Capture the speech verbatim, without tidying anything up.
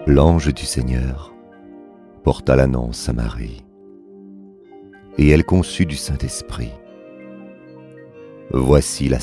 L'ange du Seigneur porta l'annonce à Marie, et elle conçut du Saint-Esprit. Voici la